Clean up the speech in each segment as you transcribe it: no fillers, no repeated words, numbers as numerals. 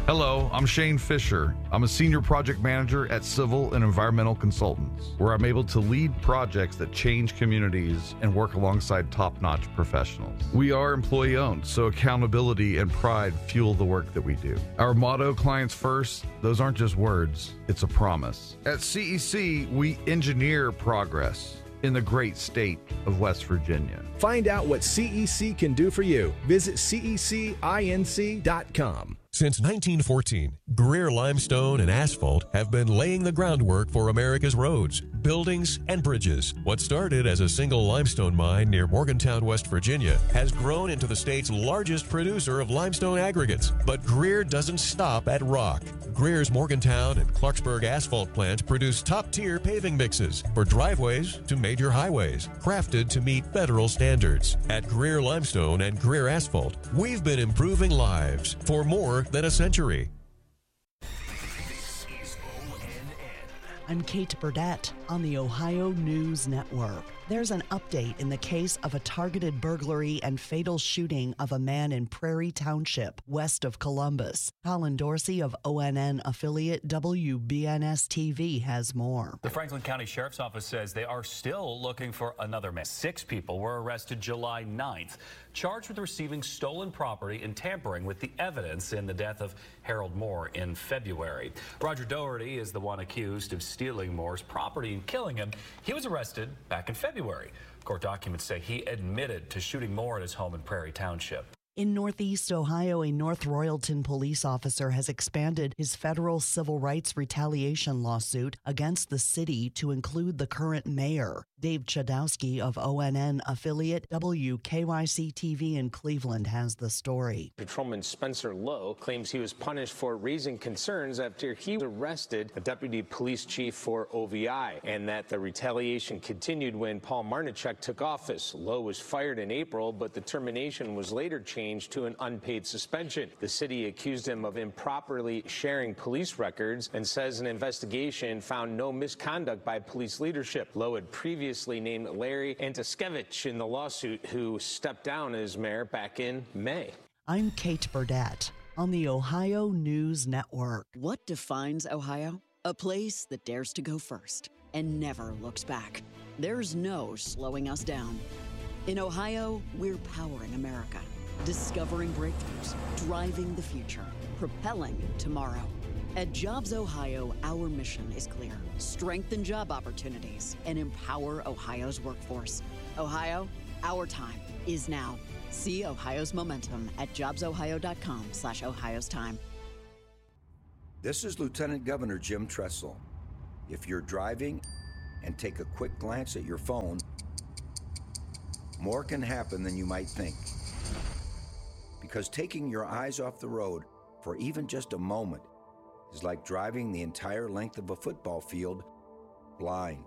Hello, I'm Shane Fisher. I'm a senior project manager at Civil and Environmental Consultants, where I'm able to lead projects that change communities and work alongside top-notch professionals. We are employee-owned, so accountability and pride fuel the work that we do. Our motto, clients first, those aren't just words, it's a promise. At CEC, we engineer progress in the great state of West Virginia. Find out what CEC can do for you. Visit cecinc.com. Since 1914, Greer Limestone and Asphalt have been laying the groundwork for America's roads, buildings, and bridges. What started as a single limestone mine near Morgantown, West Virginia, has grown into the state's largest producer of limestone aggregates. But Greer doesn't stop at rock. Greer's Morgantown and Clarksburg asphalt plants produce top-tier paving mixes for driveways to major highways, crafted to meet federal standards. At Greer Limestone and Greer Asphalt, we've been improving lives for more than a century. I'm Kate Burdett on the Ohio News Network. There's an update in the case of a targeted burglary and fatal shooting of a man in Prairie Township, west of Columbus. Colin Dorsey of ONN affiliate WBNS-TV has more. The Franklin County Sheriff's Office says they are still looking for another man. 6 people were arrested July 9th, charged with receiving stolen property and tampering with the evidence in the death of Harold Moore in February. Roger Doherty is the one accused of stealing Moore's property and killing him. He was arrested back in February. Court documents say he admitted to shooting Moore at his home in Prairie Township. In Northeast Ohio, a North Royalton police officer has expanded his federal civil rights retaliation lawsuit against the city to include the current mayor. Dave Chudowski of ONN affiliate WKYC-TV in Cleveland has the story. Patrolman Spencer Lowe claims he was punished for raising concerns after he arrested a deputy police chief for OVI, and that the retaliation continued when Paul Marnichek took office. Lowe was fired in April, but the termination was later changed to an unpaid suspension. The city accused him of improperly sharing police records and says an investigation found no misconduct by police leadership. Lowe had previously named Larry Antiskevich in the lawsuit, who stepped down as mayor back in May. I'm Kate Burdett on the Ohio News Network. What defines Ohio? A place that dares to go first and never looks back. There's no slowing us down. In Ohio, we're powering America. Discovering breakthroughs, driving the future, propelling tomorrow. At Jobs Ohio, our mission is clear. Strengthen job opportunities and empower Ohio's workforce. Ohio, our time is now. See Ohio's momentum at jobsohio.com/Ohio's time. This is Lieutenant Governor Jim Tressel. If you're driving and take a quick glance at your phone, more can happen than you might think. Because taking your eyes off the road for even just a moment is like driving the entire length of a football field blind.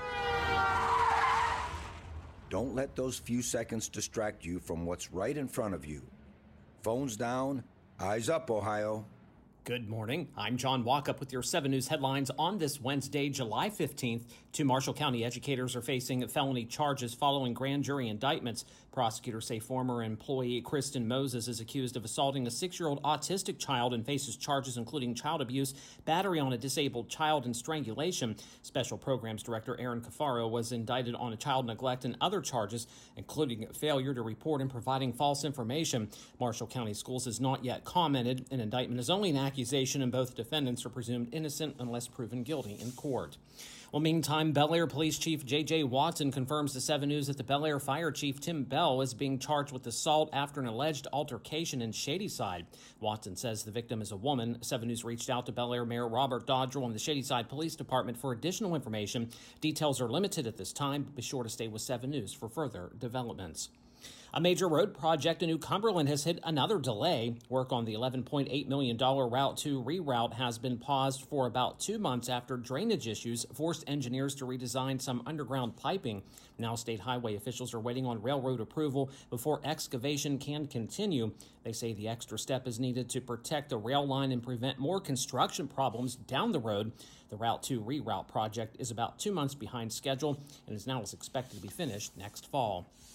Don't let those few seconds distract you from what's right in front of you. Phones down, eyes up, Ohio. Good morning. I'm John Walkup with your 7 News headlines on this Wednesday, July 15th. 2 Marshall County educators are facing felony charges following grand jury indictments. Prosecutors say former employee Kristen Moses is accused of assaulting a 6-year-old autistic child and faces charges including child abuse, battery on a disabled child, and strangulation. Special Programs Director Aaron Cafaro was indicted on a child neglect and other charges, including failure to report and providing false information. Marshall County Schools has not yet commented. An indictment is only an accusation, and both defendants are presumed innocent unless proven guilty in court. Well, meantime, Bel Air Police Chief J.J. Watson confirms to 7 News that the Bel Air Fire Chief Tim Bell is being charged with assault after an alleged altercation in Shadyside. Watson says the victim is a woman. 7 News reached out to Bel Air Mayor Robert Dodrell and the Shadyside Police Department for additional information. Details are limited at this time, but be sure to stay with 7 News for further developments. A major road project in New Cumberland has hit another delay. Work on the $11.8 million Route 2 reroute has been paused for about 2 months after drainage issues forced engineers to redesign some underground piping. Now state highway officials are waiting on railroad approval before excavation can continue. They say the extra step is needed to protect the rail line and prevent more construction problems down the road. The Route 2 reroute project is about 2 months behind schedule and is now expected to be finished next fall.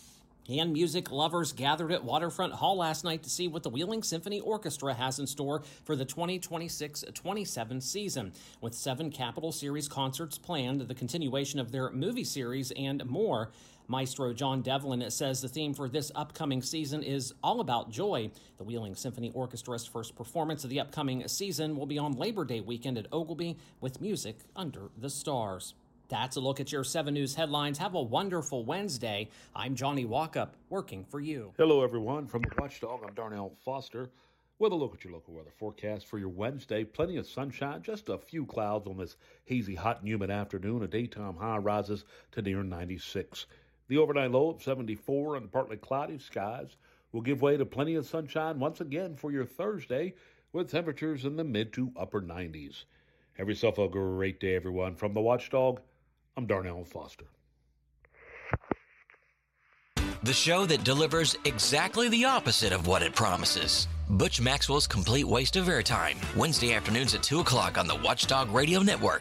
And music lovers gathered at Waterfront Hall last night to see what the Wheeling Symphony Orchestra has in store for the 2026-27 season. With 7 Capitol Series concerts planned, the continuation of their movie series, and more. Maestro John Devlin says the theme for this upcoming season is all about joy. The Wheeling Symphony Orchestra's first performance of the upcoming season will be on Labor Day weekend at Oglebay with music under the stars. That's a look at your 7 News headlines. Have a wonderful Wednesday. I'm Johnny Walkup, working for you. Hello, everyone. From the Watchdog, I'm Darnell Foster with a look at your local weather forecast for your Wednesday. Plenty of sunshine, just a few clouds on this hazy, hot, and humid afternoon. A daytime high rises to near 96. The overnight low of 74 and partly cloudy skies will give way to plenty of sunshine once again for your Thursday with temperatures in the mid to upper 90s. Have yourself a great day, everyone. From the Watchdog, I'm Darnell Foster. The show that delivers exactly the opposite of what it promises. Butch Maxwell's Complete Waste of Airtime, Wednesday afternoons at 2 o'clock on the Watchdog Radio Network.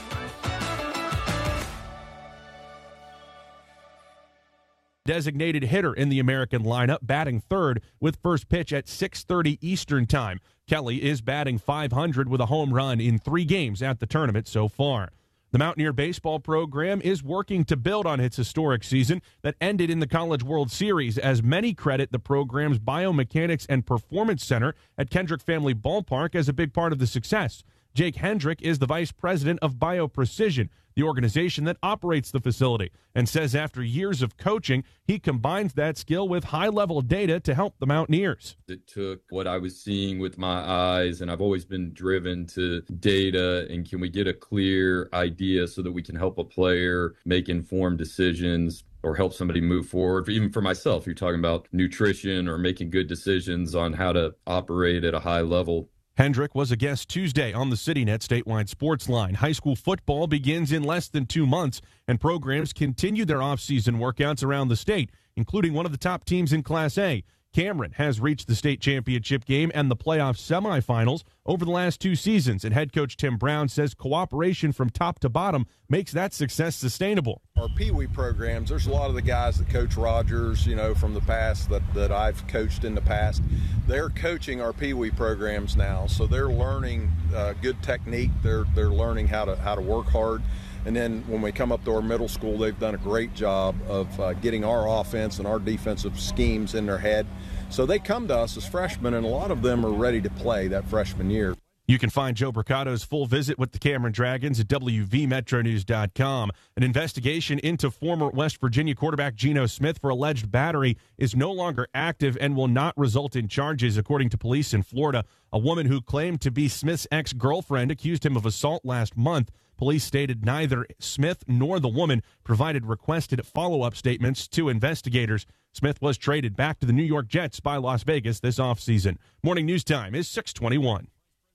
Designated hitter in the American lineup, batting third with first pitch at 6:30 Eastern Time. Kelly is batting .500 with a home run in 3 games at the tournament so far. The Mountaineer baseball program is working to build on its historic season that ended in the College World Series, as many credit the program's Biomechanics and Performance Center at Kendrick Family Ballpark as a big part of the success. Jake Hendrick is the vice president of BioPrecision, the organization that operates the facility, and says after years of coaching, he combines that skill with high-level data to help the Mountaineers. It took what I was seeing with my eyes, and I've always been driven to data, and can we get a clear idea so that we can help a player make informed decisions or help somebody move forward. Even for myself, you're talking about nutrition or making good decisions on how to operate at a high level. Hendrick was a guest Tuesday on the CityNet statewide sports line. High school football begins in less than 2 months, and programs continue their off-season workouts around the state, including one of the top teams in Class A. Cameron has reached the state championship game and the playoff semifinals over the last 2 seasons, and head coach Tim Brown says cooperation from top to bottom makes that success sustainable. Our Pee Wee programs, there's a lot of the guys that Coach Rogers, from the past that I've coached in the past, they're coaching our Pee Wee programs now, so they're learning good technique. They're learning how to work hard. And then when we come up to our middle school, they've done a great job of getting our offense and our defensive schemes in their head. So they come to us as freshmen, and a lot of them are ready to play that freshman year. You can find Joe Bricato's full visit with the Cameron Dragons at WVMetroNews.com. An investigation into former West Virginia quarterback Geno Smith for alleged battery is no longer active and will not result in charges, according to police in Florida. A woman who claimed to be Smith's ex-girlfriend accused him of assault last month. Police stated neither Smith nor the woman provided requested follow-up statements to investigators. Smith was traded back to the New York Jets by Las Vegas this offseason. Morning news time is 6:21.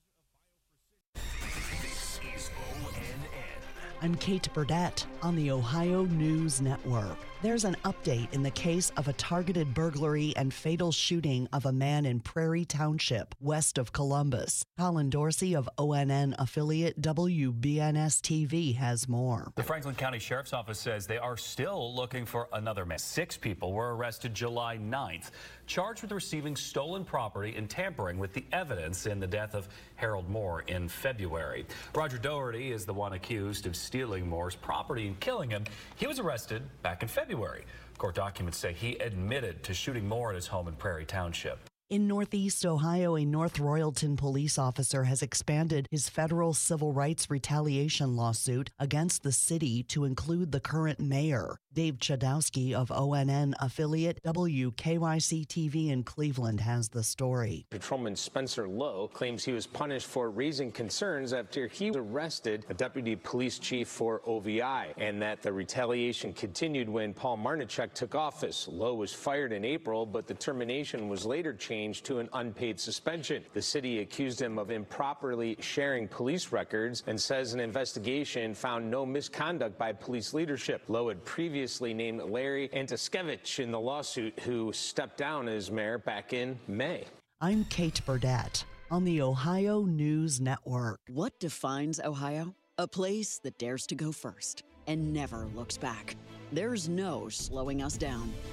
I'm Kate Burdett on the Ohio News Network. There's an update in the case of a targeted burglary and fatal shooting of a man in Prairie Township, west of Columbus. Colin Dorsey of ONN affiliate WBNS-TV has more. The Franklin County Sheriff's Office says they are still looking for another man. 6 people were arrested July 9th, charged with receiving stolen property and tampering with the evidence in the death of Harold Moore in February. Roger Doherty is the one accused of stealing Moore's property and killing him. He was arrested back in February. Court documents say he admitted to shooting Moore at his home in Prairie Township. In Northeast Ohio, a North Royalton police officer has expanded his federal civil rights retaliation lawsuit against the city to include the current mayor. Dave Chadowski of ONN affiliate WKYC-TV in Cleveland has the story. Patrolman Spencer Lowe claims he was punished for raising concerns after he arrested a deputy police chief for OVI, and that the retaliation continued when Paul Marnichek took office. Lowe was fired in April, but the termination was later changed to an unpaid suspension. The city accused him of improperly sharing police records and says an investigation found no misconduct by police leadership. Lowe had previously named Larry Antiskevich in the lawsuit, who stepped down as mayor back in May. I'm Kate Burdett on the Ohio News Network. What defines Ohio? A place that dares to go first and never looks back. There's no slowing us down.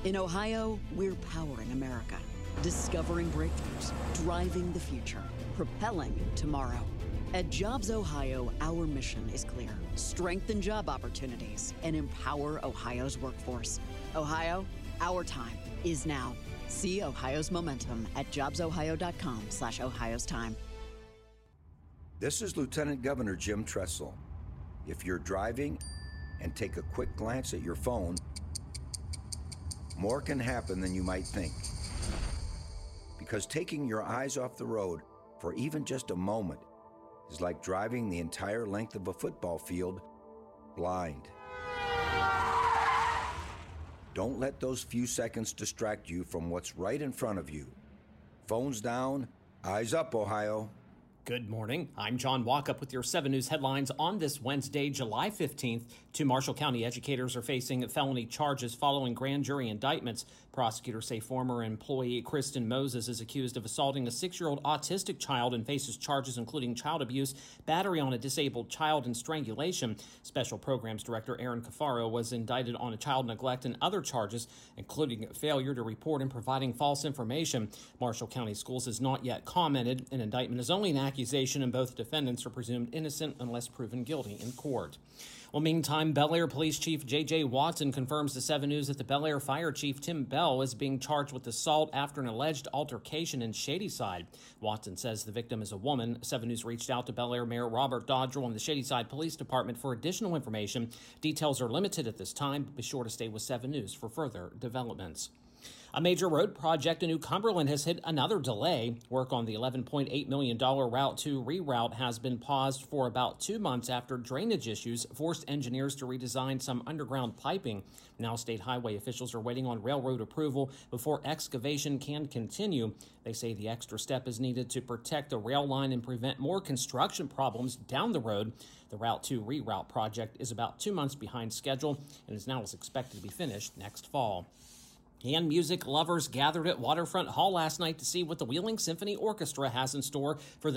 In Ohio, we're powering America, discovering breakthroughs, driving the future, propelling tomorrow. At Jobs Ohio, our mission is clear. Strengthen job opportunities and empower Ohio's workforce. Ohio, our time is now. See Ohio's momentum at jobsohio.com/Ohio's time. This is Lieutenant Governor Jim Tressel. If you're driving and take a quick glance at your phone, more can happen than you might think. Because taking your eyes off the road for even just a moment is like driving the entire length of a football field blind. Don't let those few seconds distract you from what's right in front of you. Phones down, eyes up, Ohio. Good morning. I'm John Walkup with your 7 News headlines on this Wednesday, July 15th. 2 Marshall County educators are facing felony charges following grand jury indictments. Prosecutors say former employee Kristen Moses is accused of assaulting a 6-year-old autistic child and faces charges including child abuse, battery on a disabled child, and strangulation. Special Programs Director Aaron Cafaro was indicted on a child neglect and other charges, including failure to report and providing false information. Marshall County Schools has not yet commented. An indictment is only an accusation, and both defendants are presumed innocent unless proven guilty in court. Well, meantime, Bel Air Police Chief J.J. Watson confirms to 7 News that the Bel Air Fire Chief Tim Bell is being charged with assault after an alleged altercation in Shadyside. Watson says the victim is a woman. 7 News reached out to Bel Air Mayor Robert Dodrell and the Shadyside Police Department for additional information. Details are limited at this time, but be sure to stay with 7 News for further developments. A major road project in New Cumberland has hit another delay. Work on the $11.8 million Route 2 reroute has been paused for about 2 months after drainage issues forced engineers to redesign some underground piping. Now state highway officials are waiting on railroad approval before excavation can continue. They say the extra step is needed to protect the rail line and prevent more construction problems down the road. The Route 2 reroute project is about 2 months behind schedule and is now expected to be finished next fall. And music lovers gathered at Waterfront Hall last night to see what the Wheeling Symphony Orchestra has in store for the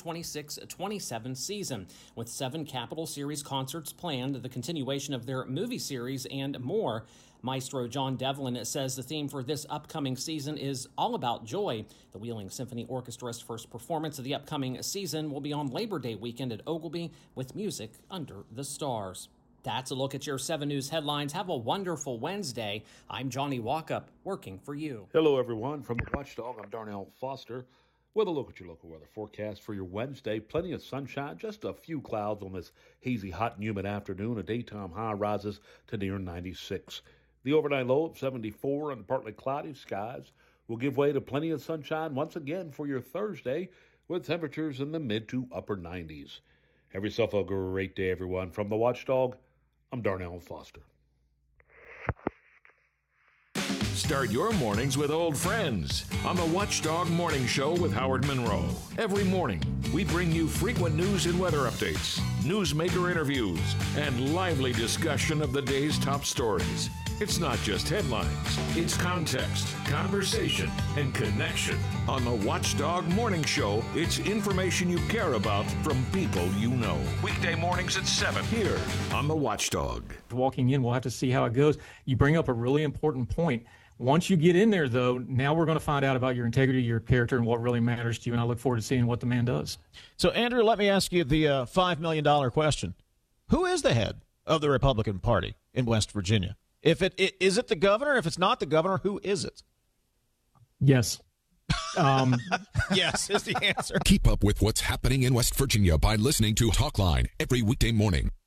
2026-27 season. With 7 Capitol Series concerts planned, the continuation of their movie series, and more. Maestro John Devlin says the theme for this upcoming season is all about joy. The Wheeling Symphony Orchestra's first performance of the upcoming season will be on Labor Day weekend at Ogilby with music under the stars. That's a look at your 7 News headlines. Have a wonderful Wednesday. I'm Johnny Walkup, working for you. Hello, everyone. From the Watchdog, I'm Darnell Foster with a look at your local weather forecast for your Wednesday. Plenty of sunshine, just a few clouds on this hazy, hot, and humid afternoon. A daytime high rises to near 96. The overnight low of 74 and partly cloudy skies will give way to plenty of sunshine once again for your Thursday with temperatures in the mid to upper 90s. Have yourself a great day, everyone. From the Watchdog, I'm Darnell Foster. Start your mornings with old friends on the Watchdog Morning Show with Howard Monroe. Every morning, we bring you frequent news and weather updates, newsmaker interviews, and lively discussion of the day's top stories. It's not just headlines, it's context, conversation, and connection. On the Watchdog Morning Show, it's information you care about from people you know. Weekday mornings at 7 here on the Watchdog. Walking in, we'll have to see how it goes. You bring up a really important point. Once you get in there, though, now we're going to find out about your integrity, your character, and what really matters to you, and I look forward to seeing what the man does. So, Andrew, let me ask you the $5 million question. Who is the head of the Republican Party in West Virginia? Is it the governor? If it's not the governor, who is it? Yes. Yes is the answer. Keep up with what's happening in West Virginia by listening to Talkline every weekday morning.